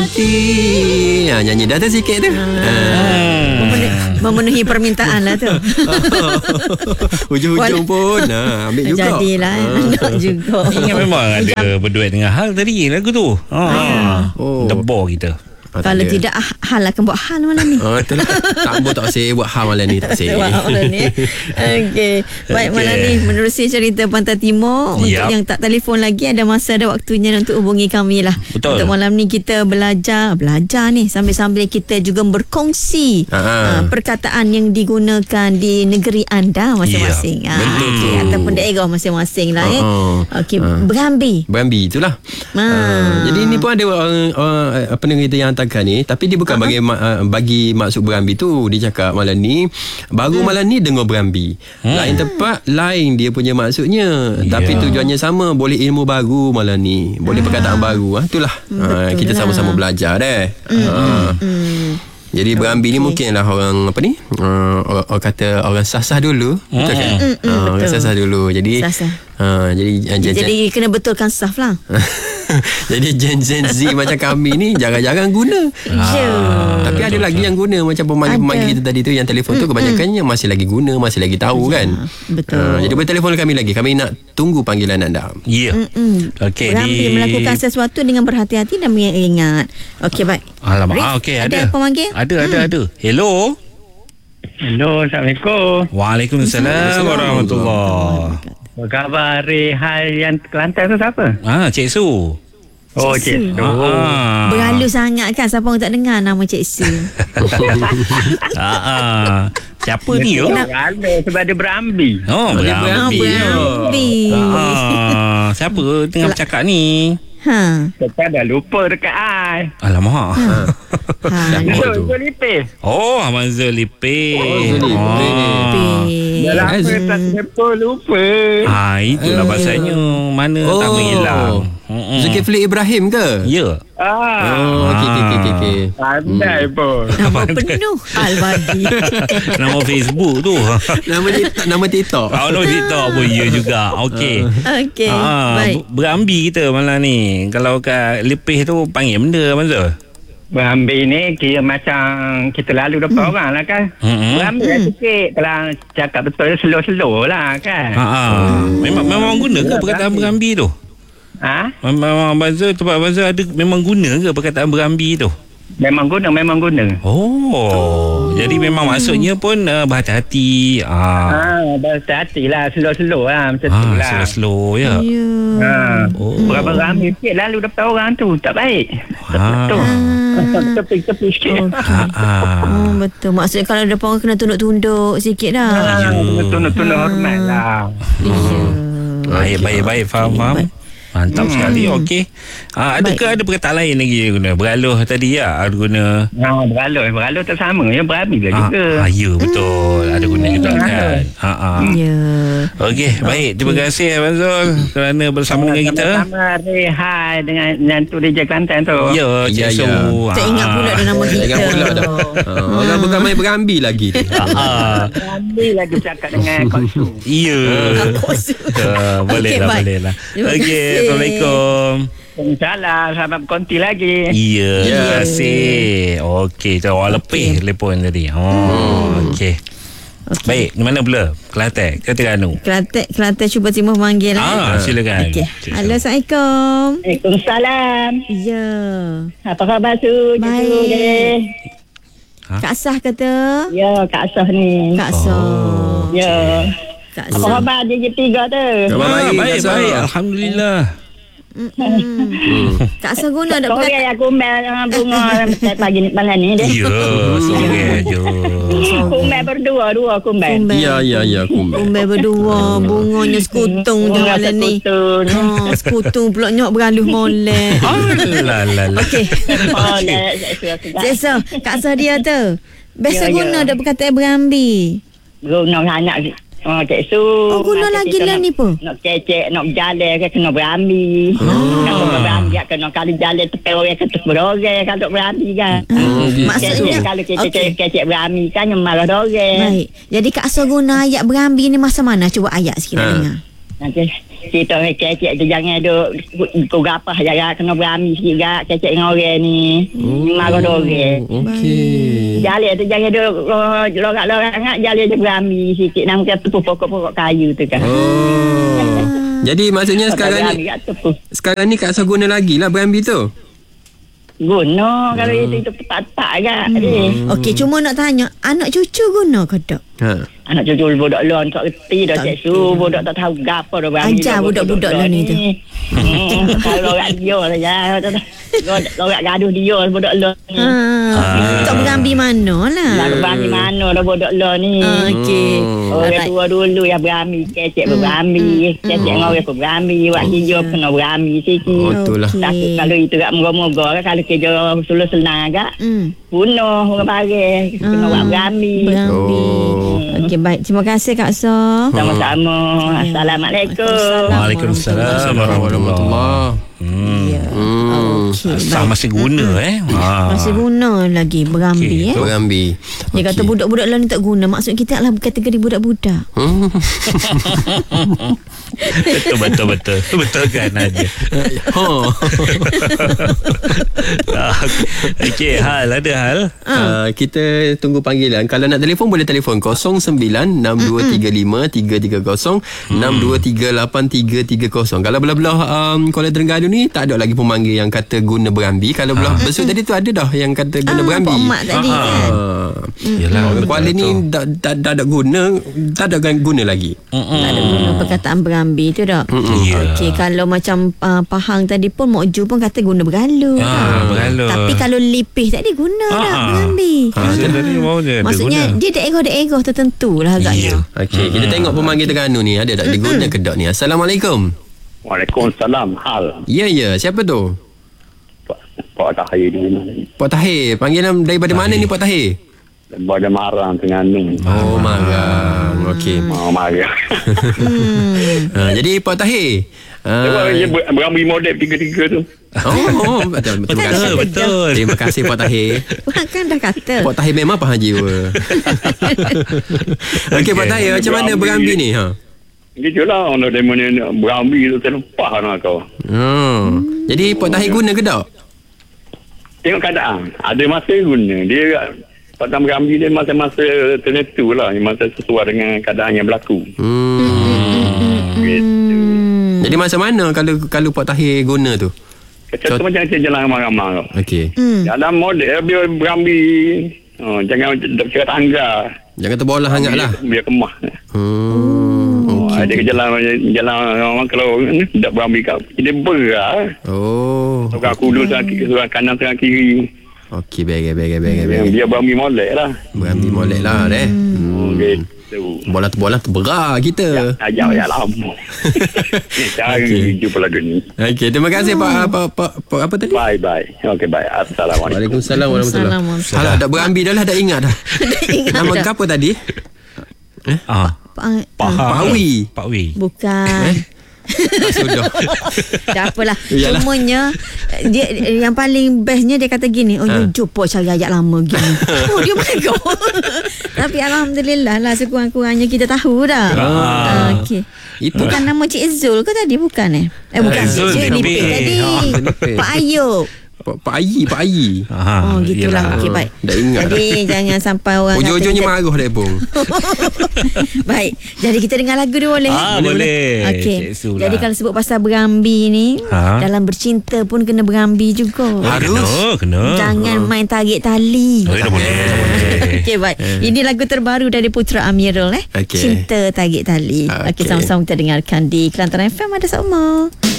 hati. Nyanyi dah tu sikit tu. Memenuhi permintaan lah tu. Hujung-hujung pun ambil juga. Jadilah nak juga. Ingat memang ada berduet dengan Hal tadi lagu tu. Debor kita. Kalau tidak Hal akan buat hal malam ni. Itulah. Tak boleh tak say buat hal malam ni, tak say. Malam ni. Okey. Baik, malam ni menerusi cerita Pantai Timur. Untuk yang tak telefon lagi, ada masa ada waktunya untuk hubungi kami lah. Betul. Untuk malam ni kita belajar ni sambil-sambil kita juga berkongsi perkataan yang digunakan di negeri anda masing-masing. Okay. Ataupun daerah masing-masing lah. Okey, Berambi itulah. Jadi ni pun ada apa nama kita yang hantarkan ni, tapi dia bukan bagi maksud Berambi tu. Dia cakap malam ni baru malam ni dengar Berambi. Lain tempat lain dia punya maksudnya, tapi tujuannya sama. Boleh ilmu baru malam ni, boleh perkataan baru. Itulah kita sama-sama belajar deh. Jadi Berambi ni mungkinlah orang apa ni, orang kata orang sah-sah dulu. Betul kan? Orang sah-sah dulu. Jadi jadi kena betulkan saf lah. Jadi Gen Z macam kami ni jarang-jarang guna. Tapi ada lagi yang guna. Macam pemanggil kita tadi tu, yang telefon tu kebanyakannya masih lagi guna, masih lagi tahu kan. Betul. Jadi boleh telefon kami lagi. Kami nak tunggu panggilan anda. Ya. Okey, melakukan sesuatu dengan berhati-hati dan mengingat. Okey, baik. Alamak. Okey, ada pemanggil? Ada. Hello. Assalamualaikum. Waalaikumsalam warahmatullahi. Apa khabar Rehan yang Kelantan tu siapa? Cik Su. Oh, Cik Su. Berhalus sangat kan, siapa orang tak dengar nama Cik Su. Siapa ni? Berhalus sebab dia Berambi. Berambi. Siapa tengah bercakap ni? Kita dah lupa dekat I. Alamak. Zulipih. Abang Zulipih. Dah lama tak lupa. Itulah bahasanya. Mana tak menghilang. Zulkifli Ibrahim ke? Ya. Okey. Pandai pun. Nama penuh Al-Badi. Nama Facebook tu. Nama TikTok. Nama TikTok pun ya juga. Okey. Baik. Berambi kita malam ni. Kalau kat Lepih tu panggil benda Abang Zul? Berambil ni kira macam kita lalu depan orang lah kan. Berambil lah sikit. Kalau cakap betul slow-slow lah kan. Memang guna ke perkataan berambi tu? Memang Abang Zul, tempat Abang Zul ada memang guna ke perkataan berambi tu? Memang guna. Jadi memang maksudnya pun berhati-hati. Berhati-hati lah. Slow-slow lah. Macam tu lah. Slow ya. Berapa ramai sikit lalu depan orang tu. Tak baik. Betul. Tepi sikit. Betul. Maksudnya kalau depan orang kena tunduk-tunduk sikit dah. Tunduk-tunduk hormat lah. Baik. Faham. Mantap sekali. Okey. Adakah ada perkataan lain lagi guna? Beraloh tadi ya, ada guna. Beraloh tak sama ya, Berambi lah juga. Ya, betul. Ada guna juga kan. Ya. Okey, baik. Terima kasih Abang Zul kerana bersama dengan kita. Sama Rehan dengan tu DJ Kelantan tu. Ya, Cik Su. Tak ingat pula dah nama kita. Ingat pula dah. Orang bukan main Berambi lagi. Berambi lagi bercakap dengan Kak Su. Ya. Boleh lah. Okey. Assalamualaikum. Waalaikumsalam. Selamat berkonti lagi. Ya, terima kasih. Okey, orang Lepih telefon tadi. Okey. Baik, di mana pula? Kelantan ke Terengganu? Kelantan cuba terima panggil. Silakan. Okey. Halo, Assalamualaikum. Waalaikumsalam. Ya. Apa khabar tu? Baik. Kak Sah kata? Ya, Kak Sah ni. Kak Sah. Ya. Kak Apa khabar DJ3 tu? Baik. Alhamdulillah. Kak Sah guna ada perkataan. Sorry aku umel bunga pagi ni malam ni deh. Ya, sorry je. Umel berdua kumbel. Ya, kumbel berdua. Bunganya sekutung je malam ni. Sekutung pula nyok beralus molek. Okey. Sesa, Kak Sah dia tu. Biasa guna ada perkataan Berambi. Guna anak Cik Su. Guna lagi lah ni pun. Nak kecek, nak berjalan ke kena Berambi. Kalau Berambi kena kali jalan tepi orang kata berorang kalau Berambi kan. Maksudnya kalau kecek Berambi kan yang marah dorang. Baik. Jadi Kak Sah guna ayat Berambi ni masa mana? Cuba ayat sikit nak dengar. Nanti kita kecek tu jangan ada kau gapah jaga kena berani sikit gak kecek dengan orang ni. Marah orang. Okey. Jalan tu jangan ada lorak-lorak sangat, jalan je berani sikit nama kata tepuk pokok-pokok kayu tu kan. Jadi maksudnya sekarang ni Kak Sah guna lagi lah berambi tu. Guna kalau itu tepat-tepat agak. Okey, cuma nak tanya, anak cucu guna ke tak? Anak cucu budak lon tak reti dah cek su, budak tak tahu gapo dah berani. Ajar budak-budak lon ni tu. Kalau lorak dia saja. Lorak gaduh dia budak lon ni. Tak berambi mana lah. Tak berani mana dah budak lon ni. Okey. Orang tua dulu yang berani, kecek berani, kecek dengan orang berani, wak hijau kena berani sikit. Betul lah. Takut kalau itu tak moga-moga kalau kerja sulus senang agak. Bunuh orang bagai kena buat berani. Okey, baik. Terima kasih Kak Sah. Sama-sama. Assalamualaikum. Waalaikumsalam warahmatullahi. Sah masih guna Masih guna lagi berambi Berambi. Dia kata budak-budak lain tak guna. Maksud kita adalah kategori budak-budak. Betul kan aja. Okey, ada hal. Kita tunggu panggilan. Kalau nak telefon boleh telefon 0962353330 62383330. Kalau belah-belah Kuala Terengganu ni tak ada lagi pemanggil yang kata guna berambi. Kalau belah besok tadi tu ada dah yang kata guna berambi. Pak Mak tadi kan. Yalah, Kuala ni tak ada guna, tak ada guna lagi. Tak ada guna perkataan berambi tu dah. Okey, kalau macam Pahang tadi pun Mokju pun kata guna bergalu. Tapi kalau lipih tadi guna dah berambi. Maksudnya dia daerah-daerah tertentu lah agaknya. Okey, kita tengok pemanggil Terengganu ni ada tak dia guna ke tak ni. Assalamualaikum. Waalaikumsalam. Hal. Ya, siapa tu? Pak Tahir dulu. Pak Tahir. Panggilan daripada mana ni Pak Tahir? Daripada Marang, Terengganu. Oh, Marang. Okey. Marang. Jadi Pak Tahir, berambil model 3-3 tu. Terima kasih. Betul. Terima kasih Pak Tahir. Kan dah kata. Pak Tahir memang faham jiwa. Okey Pak Tahir, macam mana berambil ni? Gitulah orang demo ni berambil tu terlepas lah kau. Jadi Pak Tahir guna ke tak? Tengok keadaan. Ada masa guna. Dia patang berambil dia masa-masa tertentu lah. Masa sesuai dengan keadaan yang berlaku. Gitu. Jadi masa mana kalau Pak Tahir guna tu? Contoh macam jalan ramai-ramai. Okey. Dalam model dia berambil. Jangan dekat tangga. Jangan terbolah hangat lah. Biar kemah. Ada ke jalan orang kalau tak berambil kat dia berat. Seorang kudu seorang kanan seorang kiri. Okey, baik. Biar berambil molek lah. Berambil molek lah Gitu. Bola terberat kita. Ajak lama. Cari jumpa lagu ni. Okey, terima kasih Pak apa tadi? Bye. Okey, bye. Assalamualaikum. Waalaikumsalam warahmatullahi. Salah dah berambil dah lah, dah ingat dah. Nama kau apa tadi? Pak Wi. Bukan. Sudah. Tak apalah. Cumanya dia yang paling bestnya dia kata gini, you jumpa cari ayat lama gini. Dia bego. Tapi alhamdulillah lah sekurang-kurangnya kita tahu dah. Okey. Itu bukan nama Cik Zul ke tadi? Bukan bukan Cik Nipik tadi. Pak Ayub. Pak Ayi. Gitulah. Okey, baik. Dah ingat. Jadi jangan sampai orang ujung-ujungnya marah dia pun. Baik. Jadi kita dengar lagu dulu boleh? Boleh. Okey. Jadi kalau sebut pasal berambi ni, dalam bercinta pun kena berambi juga. Kena. Jangan main tarik tali. Dah boleh. Okey, baik. Ini lagu terbaru dari Putra Amirul Okey. Cinta Tarik Tali. Okey, sama-sama kita dengarkan di Kelantan FM ada sama.